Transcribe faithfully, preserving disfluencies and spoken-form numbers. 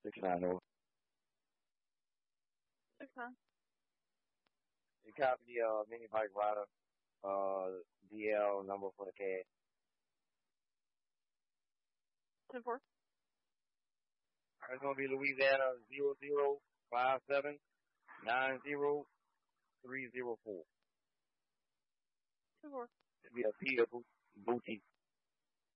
Six nine North. Six nine. You copy the uh, mini bike rider, uh, D L number for the cab. Ten four. It's gonna be Louisiana zero zero five seven nine zero three zero four. Ten four. It'll be a Peter Boutique.